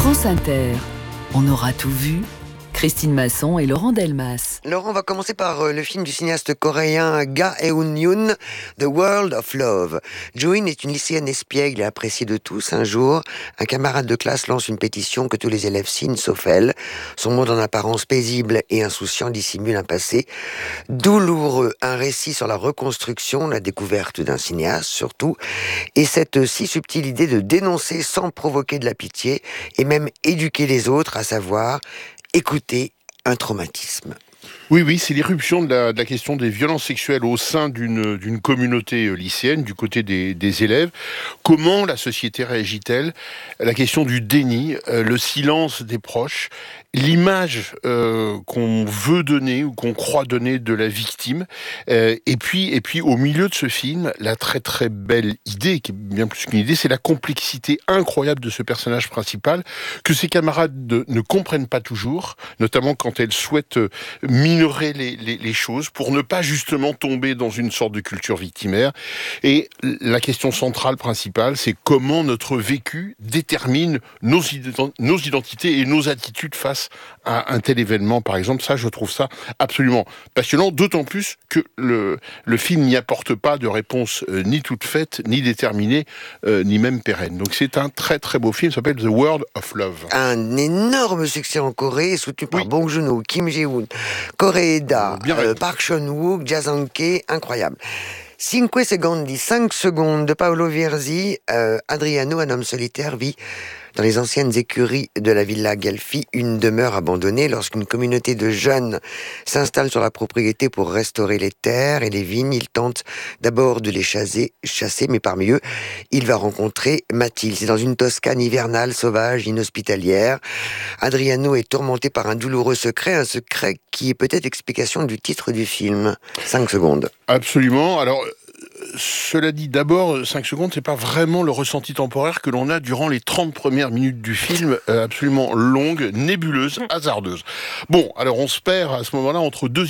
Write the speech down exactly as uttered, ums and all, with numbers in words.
France Inter. On aura tout vu. Christine Masson et Laurent Delmas. Laurent, on va commencer par euh, le film du cinéaste coréen Ga Eun-yoon, The World of Love. Jo-in est une lycéenne espiègle et appréciée de tous. Un jour, un camarade de classe lance une pétition que tous les élèves signent, sauf elle. Son monde en apparence paisible et insouciant dissimule un passé douloureux. Un récit sur la reconstruction, la découverte d'un cinéaste surtout, et cette si subtile idée de dénoncer sans provoquer de la pitié et même éduquer les autres, à savoir écouter un traumatisme. Oui, oui, c'est l'irruption de la, de la question des violences sexuelles au sein d'une, d'une communauté lycéenne, du côté des, des élèves. Comment la société réagit-elle ? La question du déni, euh, le silence des proches, l'image euh, qu'on veut donner ou qu'on croit donner de la victime. Euh, et puis, et puis, au milieu de ce film, la très très belle idée, qui est bien plus qu'une idée, c'est la complexité incroyable de ce personnage principal, que ses camarades de, ne comprennent pas toujours, notamment quand elle souhaite euh, minorer les, les, les choses pour ne pas justement tomber dans une sorte de culture victimaire. Et la question centrale principale, c'est comment notre vécu détermine nos, ident- nos identités et nos attitudes face à un tel événement, par exemple. Ça, je trouve ça absolument passionnant, d'autant plus que le, le film n'y apporte pas de réponse euh, ni toute faite, ni déterminée, euh, ni même pérenne. Donc c'est un très très beau film, ça s'appelle The World of Love. Un énorme succès en Corée, soutenu par Oui. Bong Joon-ho, Kim Jae-woon, Koreeda, Bien euh, raison. Park Chan-wook, Ja Sang-tae, incroyable. Cinque secondi, cinq secondes de Paolo Vierzi. euh, Adriano, un homme solitaire, vit dans les anciennes écuries de la Villa Gelfi, une demeure abandonnée. Lorsqu'une communauté de jeunes s'installe sur la propriété pour restaurer les terres et les vignes, il tente d'abord de les chasser, chasser, mais parmi eux, il va rencontrer Mathilde. C'est dans une Toscane hivernale, sauvage, inhospitalière. Adriano est tourmenté par un douloureux secret, un secret qui est peut-être explication du titre du film. Cinq secondes. Absolument. Alors, euh, cela dit, d'abord, cinq secondes, c'est pas vraiment le ressenti temporaire que l'on a durant les trente premières minutes du film, euh, absolument longue, nébuleuse, hasardeuse. Bon, alors on se perd à ce moment-là entre deux